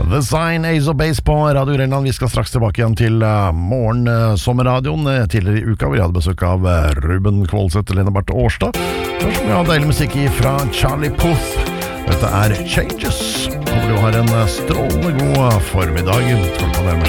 The Sign, Ace of Base på Radio Grenland. Vi skal straks tilbake igjen til morgensommerradioen. Tidligere i uka hvor jeg hadde besøk av Ruben Kvoldseth og Lene Barthe Årstad. Først må vi ha deilig musikk fra Charlie Puth. Dette Changes. Håper du har en strålende god formiddag. Klokka nærmer